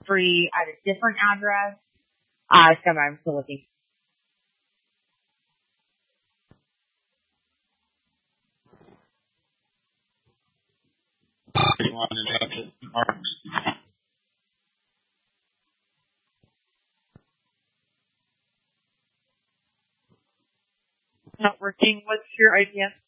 free at a different address. So I'm still looking. Not working. What's your IPS?